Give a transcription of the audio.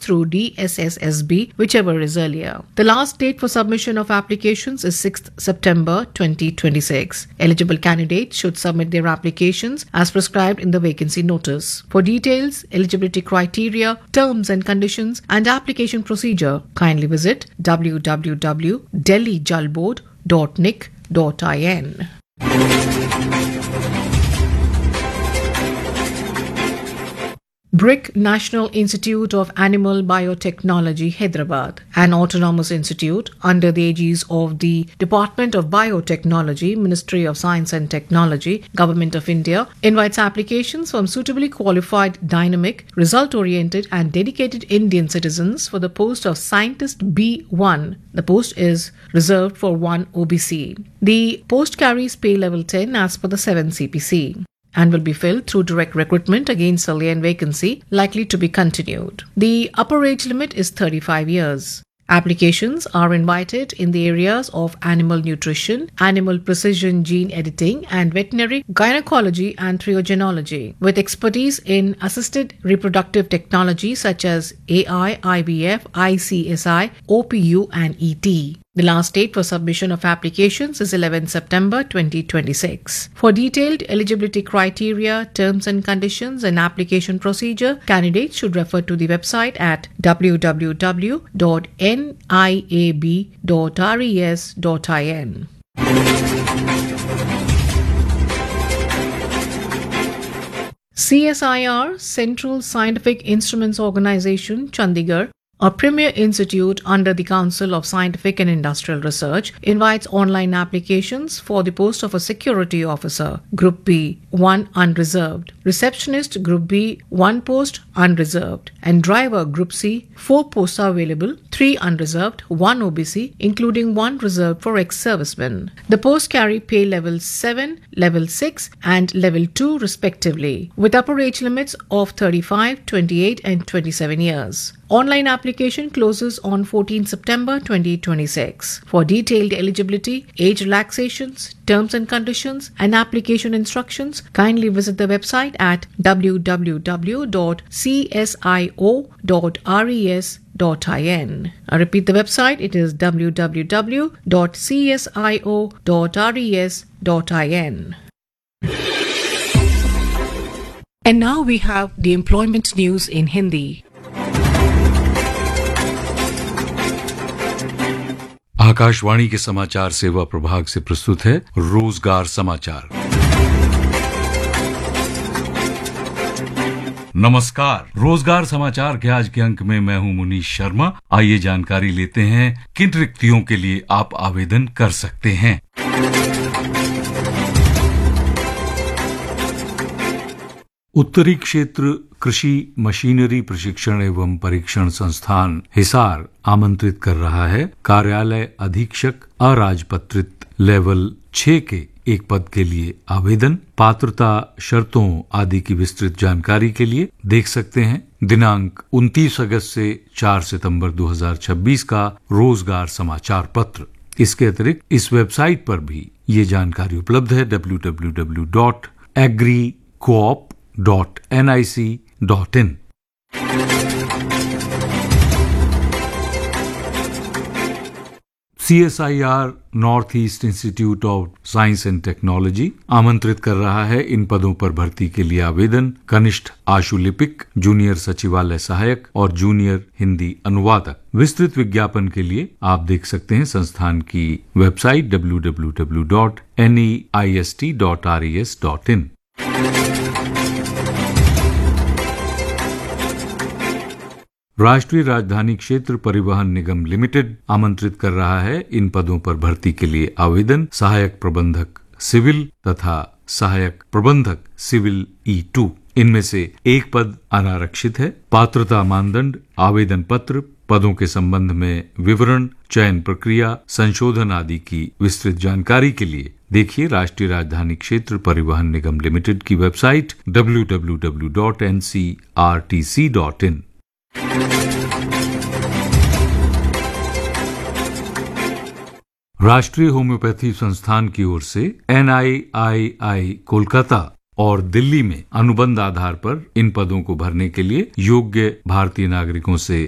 through DSSSB, whichever is earlier. The last date for submission of applications is 6th September 2026. Eligible candidates should submit their applications as prescribed in the vacancy notice. For details, eligibility criteria, terms and conditions, and application procedure, kindly visit www.delhijalboard.nic.in. BRIC National Institute of Animal Biotechnology, Hyderabad, an autonomous institute under the aegis of the Department of Biotechnology, Ministry of Science and Technology, Government of India, invites applications from suitably qualified, dynamic, result-oriented and dedicated Indian citizens for the post of Scientist B1. The post is reserved for one OBC. The post carries pay level 10 as per the 7 CPC. And will be filled through direct recruitment against a lane vacancy likely to be continued. The upper age limit is 35 years. Applications are invited in the areas of animal nutrition, animal precision gene editing, and veterinary gynecology and triogenology, with expertise in assisted reproductive technology such as AI, IVF, ICSI, OPU, and ET. The last date for submission of applications is 11 September 2026. For detailed eligibility criteria, terms and conditions, and application procedure, candidates should refer to the website at www.niab.res.in. CSIR, Central Scientific Instruments Organization, Chandigarh, a premier institute under the Council of Scientific and Industrial Research, invites online applications for the post of a security officer, Group B, 1 unreserved, receptionist Group B, 1 post unreserved, and driver Group C, 4 posts are available, 3 unreserved, 1 OBC, including 1 reserved for ex-servicemen. The posts carry pay level 7, level 6, and level 2 respectively, with upper age limits of 35, 28, and 27 years. Online application closes on 14 September 2026. For detailed eligibility, age relaxations, terms and conditions, and application instructions, kindly visit the website at www.csio.res.in. I repeat the website, it is www.csio.res.in. And now we have the employment news in Hindi. Akashvani के समाचार सेवा प्रभाग से प्रस्तुत है रोजगार समाचार। नमस्कार, रोजगार समाचार के आज के अंक में मैं हूं मुनीश शर्मा। आइए जानकारी लेते हैं किन रिक्तियों के लिए आप आवेदन कर सकते हैं। उत्तरी क्षेत्र कृषि मशीनरी प्रशिक्षण एवं परीक्षण संस्थान हिसार आमंत्रित कर रहा है। कार्यालय अधीक्षक अराजपत्रित लेवल 6 के एक पद के लिए आवेदन। पात्रता, शर्तों आदि की विस्तृत जानकारी के लिए देख सकते हैं दिनांक 29 अगस्त से 4 सितंबर 2026 का रोजगार समाचार पत्र। इसके अतिरिक्त इस वेबसाइट पर भी ये जानकारी उपलब्ध है www.agricoop.nic.in। CSIR north east institute of science and technology आमंत्रित कर रहा है। इन पदों पर भर्ती के लिए आवेदन कनिष्ठ आशुलिपिक, जूनियर सचिवालय सहायक और जूनियर हिंदी अनुवादक। विस्तृत विज्ञापन के लिए आप देख सकते हैं संस्थान की वेबसाइट www.neist.res.in। राष्ट्रीय राजधानी क्षेत्र परिवहन निगम लिमिटेड आमंत्रित कर रहा है। इन पदों पर भर्ती के लिए आवेदन सहायक प्रबंधक सिविल तथा सहायक प्रबंधक सिविल E2। इनमें से एक पद अनारक्षित है। पात्रता मानदंड, आवेदन पत्र, पदों के संबंध में विवरण, चयन प्रक्रिया, संशोधन आदि की विस्तृत जानकारी के लिए देखिए राष्ट्रीय राजधानी क्षेत्र परिवहन निगम लिमिटेड की वेबसाइट www.ncrtc.in। राष्ट्रीय होम्योपैथी संस्थान की ओर से NIII कोलकाता और दिल्ली में अनुबंध आधार पर इन पदों को भरने के लिए योग्य भारतीय नागरिकों से